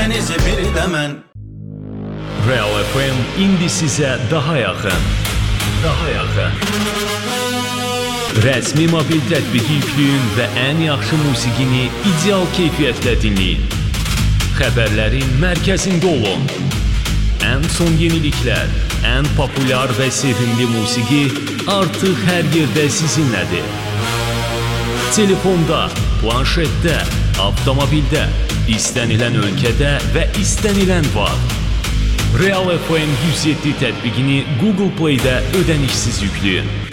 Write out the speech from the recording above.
dənizi bir də mən. Real FM indi sizə daha yaxın. Rəsmi mobil tətbiqi yükləyin və ən yaxşı musiqini ideal keyfiyyətlə dinləyin. Xəbərlərin mərkəzində olun. Ən son yeniliklər, ən populyar və sevimli musiqi artıq hər yerdə sizinlədir. Telefonda, planşetdə, avtomobildə, istənilən ölkədə və istənilən vaxt. Real FM 107 tətbiqini Google Play-də ödənişsiz yükləyin.